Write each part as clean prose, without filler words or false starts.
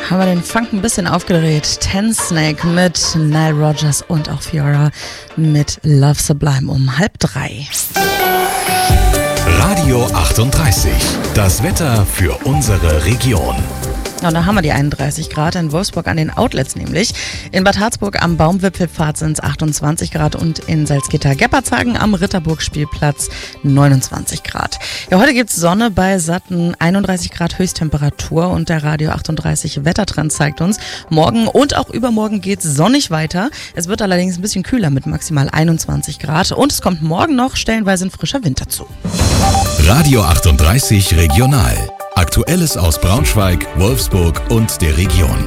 Haben wir den Funk ein bisschen aufgedreht. Ten Snake mit Nile Rodgers und auch Fiora mit Love Sublime um 2:30. Radio 38, das Wetter für unsere Region. Ja, und da haben wir die 31 Grad in Wolfsburg an den Outlets nämlich. In Bad Harzburg am Baumwipfelpfad sind es 28 Grad und in Salzgitter-Geppardshagen am Ritterburg-Spielplatz 29 Grad. Ja, heute gibt's Sonne bei satten 31 Grad Höchsttemperatur und der Radio 38 Wettertrend zeigt uns, morgen und auch übermorgen geht's sonnig weiter. Es wird allerdings ein bisschen kühler mit maximal 21 Grad und es kommt morgen noch stellenweise ein frischer Wind dazu. Radio 38 Regional. Aktuelles aus Braunschweig, Wolfsburg und der Region.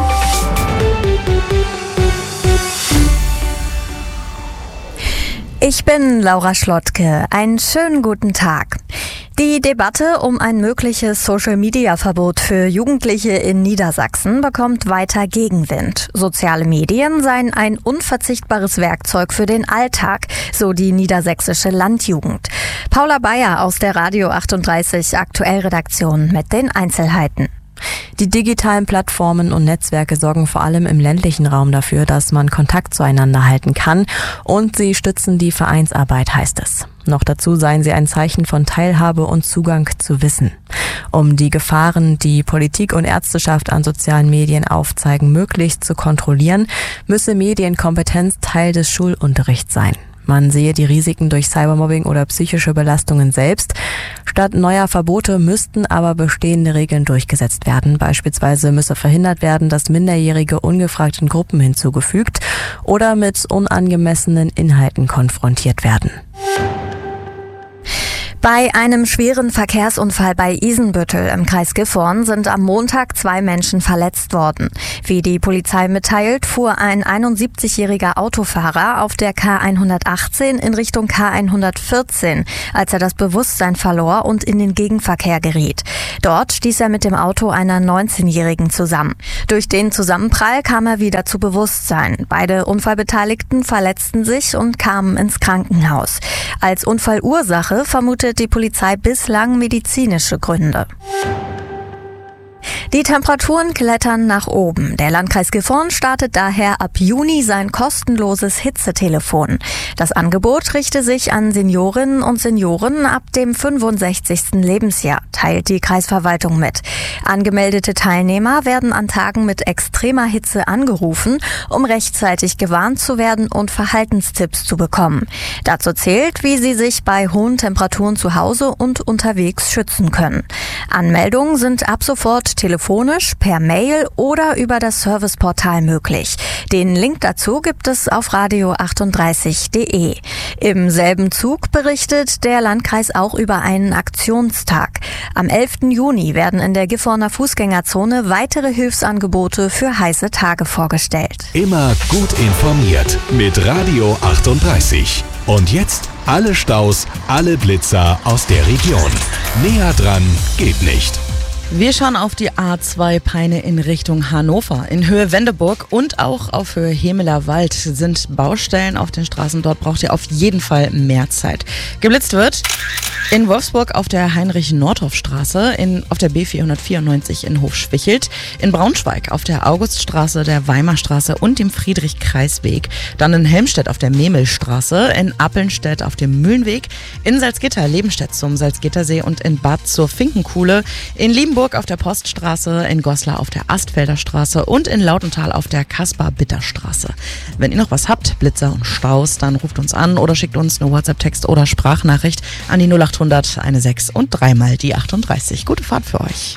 Ich bin Laura Schlottke. Einen schönen guten Tag. Die Debatte um ein mögliches Social-Media-Verbot für Jugendliche in Niedersachsen bekommt weiter Gegenwind. Soziale Medien seien ein unverzichtbares Werkzeug für den Alltag, so die niedersächsische Landjugend. Paula Bayer aus der Radio 38 Aktuell-Redaktion mit den Einzelheiten. Die digitalen Plattformen und Netzwerke sorgen vor allem im ländlichen Raum dafür, dass man Kontakt zueinander halten kann und sie stützen die Vereinsarbeit, heißt es. Noch dazu seien sie ein Zeichen von Teilhabe und Zugang zu Wissen. Um die Gefahren, die Politik und Ärzteschaft an sozialen Medien aufzeigen, möglichst zu kontrollieren, müsse Medienkompetenz Teil des Schulunterrichts sein. Man sehe die Risiken durch Cybermobbing oder psychische Belastungen selbst. Statt neuer Verbote müssten aber bestehende Regeln durchgesetzt werden. Beispielsweise müsse verhindert werden, dass Minderjährige ungefragt in Gruppen hinzugefügt oder mit unangemessenen Inhalten konfrontiert werden. Bei einem schweren Verkehrsunfall bei Isenbüttel im Kreis Gifhorn sind am Montag 2 Menschen verletzt worden. Wie die Polizei mitteilt, fuhr ein 71-jähriger Autofahrer auf der K118 in Richtung K114, als er das Bewusstsein verlor und in den Gegenverkehr geriet. Dort stieß er mit dem Auto einer 19-Jährigen zusammen. Durch den Zusammenprall kam er wieder zu Bewusstsein. Beide Unfallbeteiligten verletzten sich und kamen ins Krankenhaus. Als Unfallursache vermutet die Polizei bislang medizinische Gründe. Die Temperaturen klettern nach oben. Der Landkreis Gifhorn startet daher ab Juni sein kostenloses Hitzetelefon. Das Angebot richte sich an Seniorinnen und Senioren ab dem 65. Lebensjahr, teilt die Kreisverwaltung mit. Angemeldete Teilnehmer werden an Tagen mit extremer Hitze angerufen, um rechtzeitig gewarnt zu werden und Verhaltenstipps zu bekommen. Dazu zählt, wie sie sich bei hohen Temperaturen zu Hause und unterwegs schützen können. Anmeldungen sind ab sofort telefonisch, per Mail oder über das Serviceportal möglich. Den Link dazu gibt es auf radio38.de. Im selben Zug berichtet der Landkreis auch über einen Aktionstag. Am 11. Juni werden in der Gifhorner Fußgängerzone weitere Hilfsangebote für heiße Tage vorgestellt. Immer gut informiert mit Radio 38. Und jetzt alle Staus, alle Blitzer aus der Region. Näher dran geht nicht. Wir schauen auf die A2 Peine in Richtung Hannover. In Höhe Wendeburg und auch auf Höhe Hemeler Wald sind Baustellen auf den Straßen. Dort braucht ihr auf jeden Fall mehr Zeit. Geblitzt wird in Wolfsburg auf der Heinrich-Nordhoff-Straße, auf der B494 in Hofschwichelt, in Braunschweig auf der Auguststraße, der Weimarstraße und dem Friedrich-Kreisweg, dann in Helmstedt auf der Memelstraße, in Appelnstedt auf dem Mühlenweg, in Salzgitter, Lebenstedt zum Salzgittersee und in Bad zur Finkenkuhle, in Liebenburg auf der Poststraße, in Goslar auf der Astfelder Straße und in Lautenthal auf der Kaspar-Bitter-Straße. Wenn ihr noch was habt, Blitzer und Staus, dann ruft uns an oder schickt uns eine WhatsApp-Text oder Sprachnachricht an die 0800 16 und 3 die 38. Gute Fahrt für euch.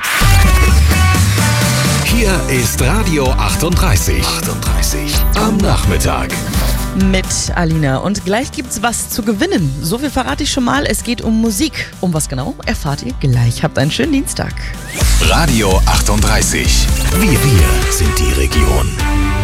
Hier ist Radio 38. Am Nachmittag. Mit Alina. Und gleich gibt's was zu gewinnen. So viel verrate ich schon mal. Es geht um Musik. Um was genau, erfahrt ihr gleich. Habt einen schönen Dienstag. Radio 38. Wir sind die Region.